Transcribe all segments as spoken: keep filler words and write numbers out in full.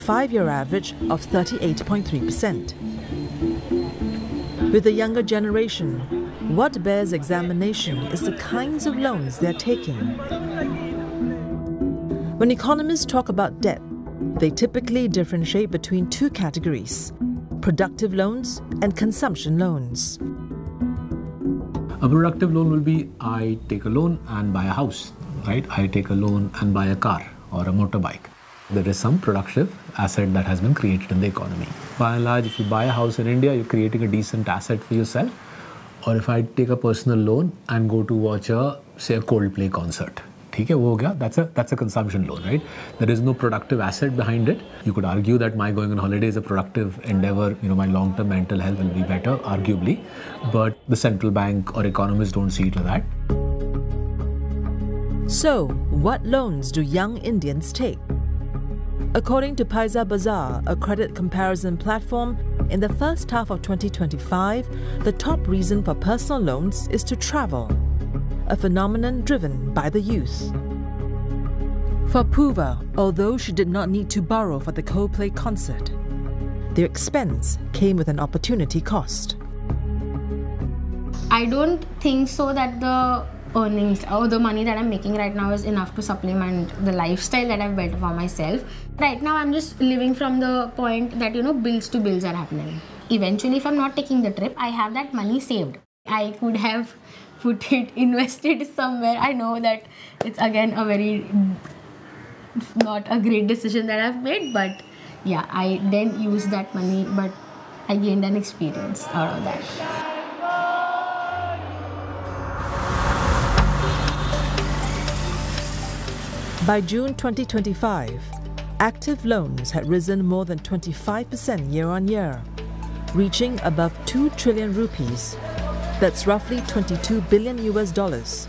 five-year average of thirty-eight point three percent. With the younger generation, what bears examination is the kinds of loans they're taking. When economists talk about debt, they typically differentiate between two categories: productive loans and consumption loans. A productive loan will be, I take a loan and buy a house, right? I take a loan and buy a car or a motorbike. There is some productive asset that has been created in the economy. By and large, if you buy a house in India, you're creating a decent asset for yourself. Or if I take a personal loan and go to watch a, say, a Coldplay concert, ठीक है, वो हो गया. That's a that's a consumption loan, right? There is no productive asset behind it. You could argue that my going on holiday is a productive endeavor. You know, my long-term mental health will be better, arguably. But the central bank or economists don't see it like that. So, what loans do young Indians take? According to Paisa Bazaar, a credit comparison platform, in the first half of twenty twenty-five, the top reason for personal loans is to travel, a phenomenon driven by the youth. For Poover, although she did not need to borrow for the Coldplay concert, the expense came with an opportunity cost. I don't think so that the earnings or the money that I'm making right now is enough to supplement the lifestyle that I've built for myself. Right now I'm just living from the point that, you know, bills to bills are happening. Eventually, if I'm not taking the trip, I have that money saved. I could have put it, invested somewhere. I know that it's again a very not a great decision that I've made, but yeah, I then use that money, but I gained an experience out of that. By June twenty twenty-five, active loans had risen more than twenty-five percent year on year, reaching above two trillion rupees. That's roughly twenty-two billion U S dollars.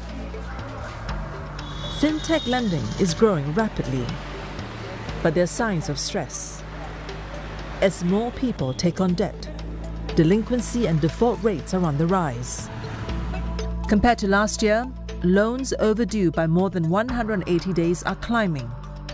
Fintech lending is growing rapidly, but there are signs of stress. As more people take on debt, delinquency and default rates are on the rise. Compared to last year, loans overdue by more than one hundred eighty days are climbing.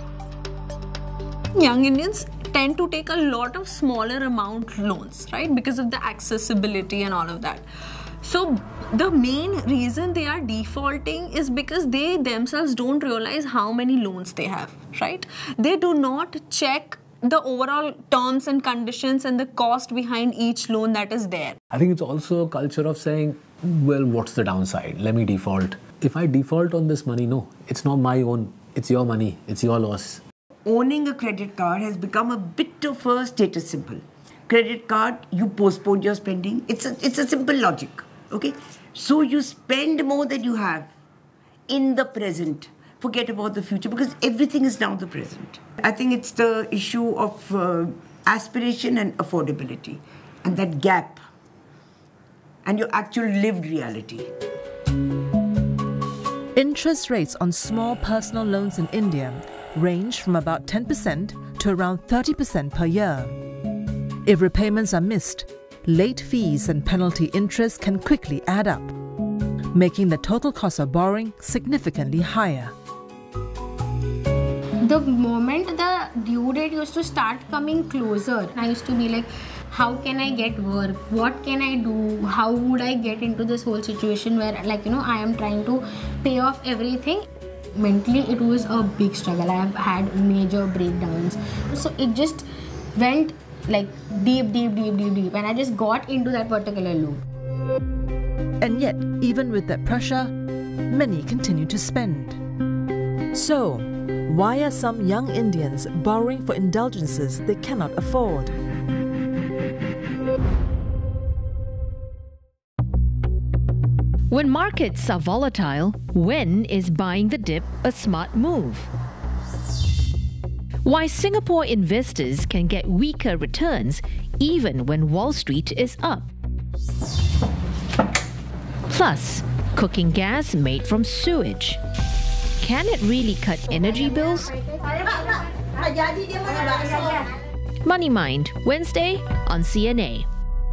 Young Indians tend to take a lot of smaller amount loans, right? Because of the accessibility and all of that. So the main reason they are defaulting is because they themselves don't realize how many loans they have, right? They do not check the overall terms and conditions and the cost behind each loan that is there. I think it's also a culture of saying, well, what's the downside? Let me default. If I default on this money, no, it's not my own. It's your money. It's your loss. Owning a credit card has become a bit of a status symbol. Credit card, you postpone your spending. It's a, it's a simple logic, okay? So you spend more than you have in the present. Forget about the future because everything is now the present. I think it's the issue of uh, aspiration and affordability and that gap and your actual lived reality. Interest rates on small personal loans in India range from about ten percent to around thirty percent per year. If repayments are missed, late fees and penalty interest can quickly add up, making the total cost of borrowing significantly higher. The moment the due date used to start coming closer, I used to be like, how can I get work? What can I do? How would I get into this whole situation where, like, you know, I am trying to pay off everything? Mentally, it was a big struggle. I have had major breakdowns. So it just went like deep, deep, deep, deep, deep. And I just got into that particular loop. And yet, even with that pressure, many continue to spend. So, why are some young Indians borrowing for indulgences they cannot afford? When markets are volatile, when is buying the dip a smart move? Why Singapore investors can get weaker returns even when Wall Street is up. Plus, cooking gas made from sewage. Can it really cut energy bills? Money Mind, Wednesday on C N A.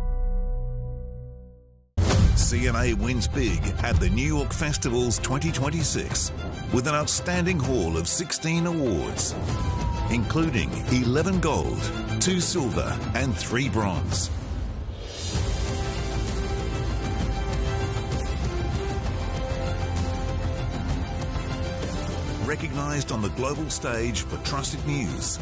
C N A wins big at the New York Festivals twenty twenty-six with an outstanding haul of sixteen awards. including eleven gold, two silver and three bronze. Recognised on the global stage for trusted news,